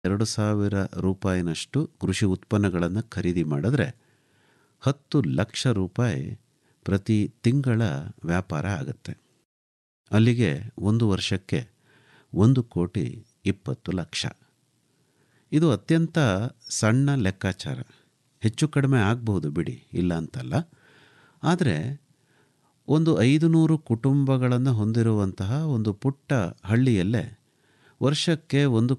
₹2,000 ಕೃಷಿ ಉತ್ಪನ್ನಗಳನ್ನು ಖರೀದಿ ಮಾಡಿದ್ರೆ ₹10,00,000 ಪ್ರತಿ ತಿಂಗಳ ವ್ಯಾಪಾರ ಆಗುತ್ತೆ. ಅಲ್ಲಿಗೆ ಒಂದು ವರ್ಷಕ್ಕೆ 1,20,00,000. ಇದು ಅತ್ಯಂತ ಸಣ್ಣ ಲೆಕ್ಕಾಚಾರ. ಹೆಚ್ಚು ಕಡಿಮೆ ಆಗಬಹುದು ಬಿಡಿ, ಇಲ್ಲ ಅಂತಲ್ಲ. ಆದರೆ ಒಂದು 500 ಕುಟುಂಬಗಳನ್ನು ಹೊಂದಿರುವಂತಹ ಒಂದು ಪುಟ್ಟ ಹಳ್ಳಿಯಲ್ಲೇ ವರ್ಷಕ್ಕೆ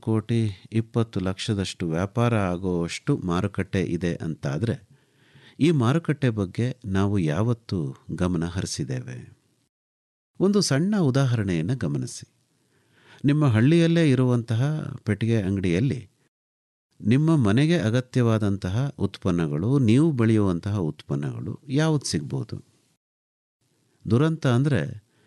1,20,00,000 ವ್ಯಾಪಾರ ಆಗುವಷ್ಟು ಮಾರುಕಟ್ಟೆ ಇದೆ ಅಂತಾದರೆ ಈ ಮಾರುಕಟ್ಟೆ ಬಗ್ಗೆ ನಾವು ಯಾವತ್ತೂ ಗಮನ ಹರಿಸಿದ್ದೇವೆ? ಒಂದು ಸಣ್ಣ ಉದಾಹರಣೆಯನ್ನು ಗಮನಿಸಿ. ನಿಮ್ಮ ಹಳ್ಳಿಯಲ್ಲೇ ಇರುವಂತಹ ಪೆಟ್ಟಿಗೆ ಅಂಗಡಿಯಲ್ಲಿ ನಿಮ್ಮ ಮನೆಗೆ ಅಗತ್ಯವಾದಂತಹ ಉತ್ಪನ್ನಗಳು, ನೀವು ಬೆಳೆಯುವಂತಹ ಉತ್ಪನ್ನಗಳು ಯಾವುದು ಸಿಗ್ಬೋದು? ದುರಂತ ಅಂದರೆ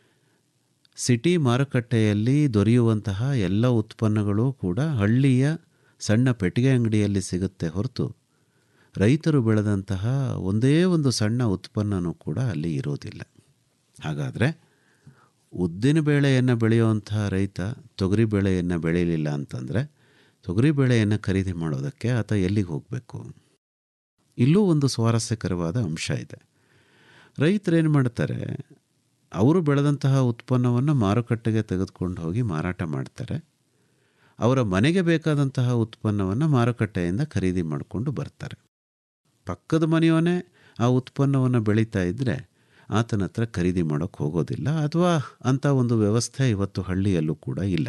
ಸಿಟಿ ಮಾರುಕಟ್ಟೆಯಲ್ಲಿ ದೊರೆಯುವಂತಹ ಎಲ್ಲ ಉತ್ಪನ್ನಗಳು ಕೂಡ ಹಳ್ಳಿಯ ಸಣ್ಣ ಪೆಟ್ಟಿಗೆ ಅಂಗಡಿಯಲ್ಲಿ ಸಿಗುತ್ತೆ ಹೊರತು ರೈತರು ಬೆಳೆದಂತಹ ಒಂದೇ ಒಂದು ಸಣ್ಣ ಉತ್ಪನ್ನನೂ ಕೂಡ ಅಲ್ಲಿ ಇರೋದಿಲ್ಲ. ಹಾಗಾದರೆ ಉದ್ದಿನಬೇಳೆಯನ್ನು ಬೆಳೆಯುವಂತಹ ರೈತ ತೊಗರಿಬೇಳೆಯನ್ನು ಬೆಳೆಯಲಿಲ್ಲ ಅಂತಂದರೆ ತೊಗರಿಬೇಳೆಯನ್ನು ಖರೀದಿ ಮಾಡೋದಕ್ಕೆ ಆತ ಎಲ್ಲಿಗೆ ಹೋಗಬೇಕು? ಇಲ್ಲೂ ಒಂದು ಸ್ವಾರಸ್ಯಕರವಾದ ಅಂಶ ಇದೆ. ರೈತರೇನು ಮಾಡ್ತಾರೆ, ಅವರು ಬೆಳೆದಂತಹ ಉತ್ಪನ್ನವನ್ನು ಮಾರುಕಟ್ಟೆಗೆ ತೆಗೆದುಕೊಂಡು ಹೋಗಿ ಮಾರಾಟ ಮಾಡ್ತಾರೆ. ಅವರ ಮನೆಗೆ ಬೇಕಾದಂತಹ ಉತ್ಪನ್ನವನ್ನು ಮಾರುಕಟ್ಟೆಯಿಂದ ಖರೀದಿ ಮಾಡಿಕೊಂಡು ಬರ್ತಾರೆ. ಪಕ್ಕದ ಮನೆಯವನೇ ಆ ಉತ್ಪನ್ನವನ್ನು ಬೆಳೀತಾ ಇದ್ದರೆ ಆತನ ಹತ್ರ ಖರೀದಿ ಮಾಡೋಕ್ಕೆ ಹೋಗೋದಿಲ್ಲ, ಅಥವಾ ಅಂಥ ಒಂದು ವ್ಯವಸ್ಥೆ ಇವತ್ತು ಹಳ್ಳಿಯಲ್ಲೂ ಕೂಡ ಇಲ್ಲ.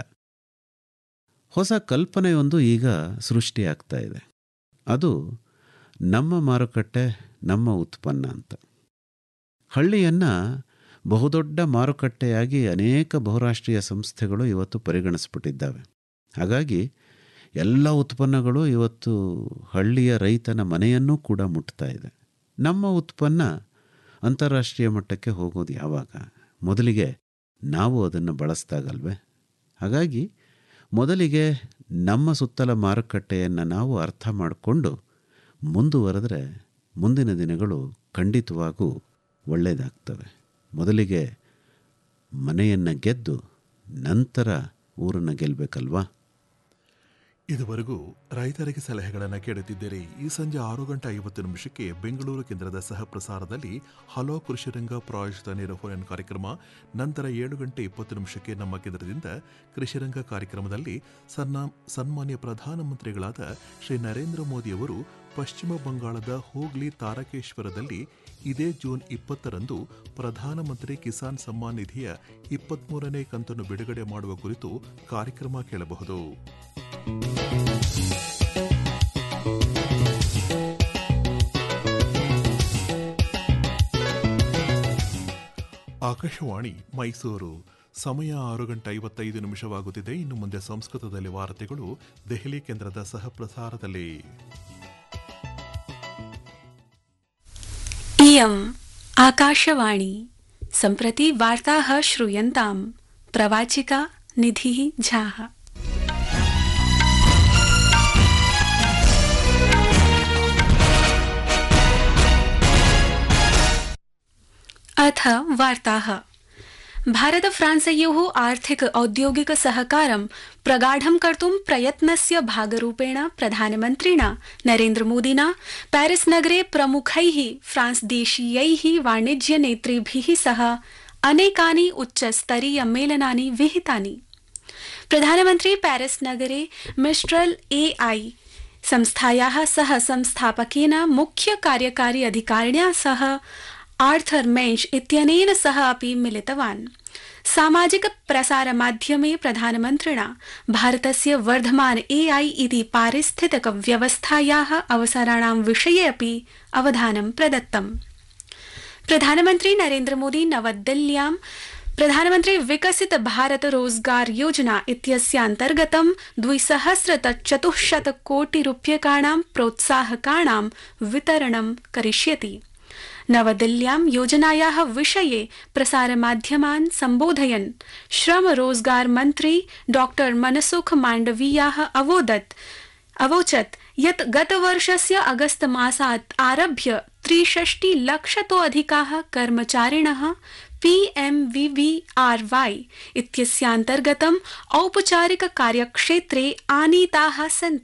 ಹೊಸ ಕಲ್ಪನೆಯೊಂದು ಈಗ ಸೃಷ್ಟಿಯಾಗ್ತಾ ಇದೆ. ಅದು ನಮ್ಮ ಮಾರುಕಟ್ಟೆ, ನಮ್ಮ ಉತ್ಪನ್ನ ಅಂತ. ಹಳ್ಳಿಯನ್ನು ಬಹುದೊಡ್ಡ ಮಾರುಕಟ್ಟೆಯಾಗಿ ಅನೇಕ ಬಹುರಾಷ್ಟ್ರೀಯ ಸಂಸ್ಥೆಗಳು ಇವತ್ತು ಪರಿಗಣಿಸ್ಬಿಟ್ಟಿದ್ದಾವೆ. ಹಾಗಾಗಿ ಎಲ್ಲ ಉತ್ಪನ್ನಗಳು ಇವತ್ತು ಹಳ್ಳಿಯ ರೈತನ ಮನೆಯನ್ನೂ ಕೂಡ ಮುಟ್ತಾ ಇದೆ. ನಮ್ಮ ಉತ್ಪನ್ನ ಅಂತಾರಾಷ್ಟ್ರೀಯ ಮಟ್ಟಕ್ಕೆ ಹೋಗೋದು ಯಾವಾಗ? ಮೊದಲಿಗೆ ನಾವು ಅದನ್ನು ಬಳಸ್ದಾಗಲ್ವೇ? ಹಾಗಾಗಿ ಮೊದಲಿಗೆ ನಮ್ಮ ಸುತ್ತಲ ಮಾರುಕಟ್ಟೆಯನ್ನು ನಾವು ಅರ್ಥ ಮಾಡಿಕೊಂಡು ಮುಂದುವರೆದ್ರೆ ಮುಂದಿನ ದಿನಗಳು ಖಂಡಿತವಾಗೂ ಒಳ್ಳೆಯದಾಗ್ತವೆ. ಮೊದಲಿಗೆ ಮನೆಯನ್ನು ಗೆದ್ದು ನಂತರ ಊರನ್ನು ಗೆಲ್ಲಬೇಕಲ್ವಾ? ಇದುವರೆಗೂ ರೈತರಿಗೆ ಸಲಹೆಗಳನ್ನು ಕೇಳುತ್ತಿದ್ದೀರಿ. ಈ ಸಂಜೆ 6:50 ಬೆಂಗಳೂರು ಕೇಂದ್ರದ ಸಹ ಪ್ರಸಾರದಲ್ಲಿ ಹಲೋ ಕೃಷಿರಂಗ ಪ್ರಾಯೋಜಿತ ನೇರ ಫೋನ್ ಕಾರ್ಯಕ್ರಮ. ನಂತರ 7:20 ನಮ್ಮ ಕೇಂದ್ರದಿಂದ ಕೃಷಿರಂಗ ಕಾರ್ಯಕ್ರಮದಲ್ಲಿ ಸನ್ಮಾನ್ಯ ಪ್ರಧಾನಮಂತ್ರಿಗಳಾದ ಶ್ರೀ ನರೇಂದ್ರ ಮೋದಿಯವರು ಪಶ್ಚಿಮ ಬಂಗಾಳದ ಹೂಗ್ಲಿ ತಾರಕೇಶ್ವರದಲ್ಲಿ ಇದೇ ಜೂನ್ 20ರಂದು ಪ್ರಧಾನಮಂತ್ರಿ ಕಿಸಾನ್ ಸಮ್ಮಾನ್ ನಿಧಿಯ 23ನೇ ಕಂತನ್ನು ಬಿಡುಗಡೆ ಮಾಡುವ ಕುರಿತು ಕಾರ್ಯಕ್ರಮ ಕೇಳಬಹುದು. ಆಕಾಶವಾಣಿ ಮೈಸೂರು. ಸಮಯ 6:55 ಇನ್ನು ಮುಂದೆ ಸಂಸ್ಕೃತದಲ್ಲಿ ವಾರ್ತೆಗಳು ದೆಹಲಿ ಕೇಂದ್ರದ ಸಹ ಪ್ರಸಾರದಲ್ಲಿ. इयम् आकाशवाणी. सम्प्रति वार्ताः श्रूयन्ताम्. प्रवाचिका निधिः झाः. अथ वार्ताः. भारत फ्रांसयोः आर्थिक औद्योगिक सहकारं प्रगाढं कर्तुं प्रयत्नस्य भागरूपेण प्रधानमन्त्रिणा नरेन्द्र मोदिना पेरिस नगरे प्रमुखैः फ्रांस देशीयैः वाणिज्य नेतृभिः सह अनेकानि उच्चस्तरीय मेलनानि विहितानि. प्रधानमन्त्री पेरिस नगरे मिस्ट्रल AI संस्थायाः सह संस्थापकेन मुख्य कार्यकारी अधिकारिण्या सह आर्थर मेंश इत्यनेन सह अपि मिलितवान्. सामाजिक प्रसार माध्यमे प्रधानमन्त्रिणा भारतस्य वर्धमान AI इति पारिस्थितिक व्यवस्थायाः अवसराणां विषये अपि अवधानं प्रदत्तम्. प्रधानमन्त्री नरेन्द्र मोदी नवदिल्ल्यां प्रधानमन्त्री विकसित भारत रोजगार योजना इत्यस्यान्तर्गतं 2,400 कोटि रूप्यकाणां प्रोत्साहकाणां वितरणं करिष्यति. नवदिल्ल्यां योजनायाः विषये प्रसारमाध्यमान् सम्बोधयन् श्रम रोजगार मन्त्री डॉक्टर मनसुख माण्डवीयाः अवोचत् यत् गतवर्षस्य अगस्त मासात् आरभ्य 63 लक्षतोऽधिकाः कर्मचारिणः PMVVRY इत्यस्यान्तर्गतम् औपचारिक कार्यक्षेत्रे आनीताः सन्ति.